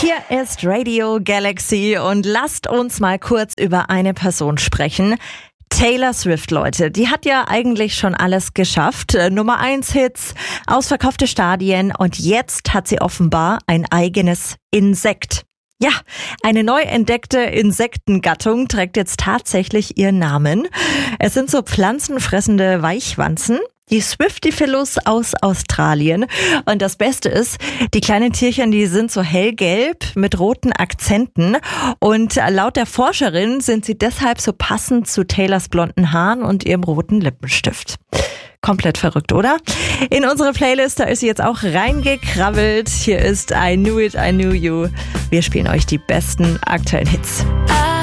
Hier ist Radio Galaxy und lasst uns mal kurz über eine Person sprechen. Taylor Swift, Leute, die hat ja eigentlich schon alles geschafft. Nummer 1 Hits, ausverkaufte Stadien und jetzt hat sie offenbar ein eigenes Insekt. Ja, eine neu entdeckte Insektengattung trägt jetzt tatsächlich ihren Namen. Es sind so pflanzenfressende Weichwanzen. Die Swiftifilus aus Australien. Und das Beste ist, die kleinen Tierchen, die sind so hellgelb mit roten Akzenten. Und laut der Forscherin sind sie deshalb so passend zu Taylors blonden Haaren und ihrem roten Lippenstift. Komplett verrückt, oder? In unsere Playlist, da ist sie jetzt auch reingekrabbelt. Hier ist I Knew It, I Knew You. Wir spielen euch die besten aktuellen Hits.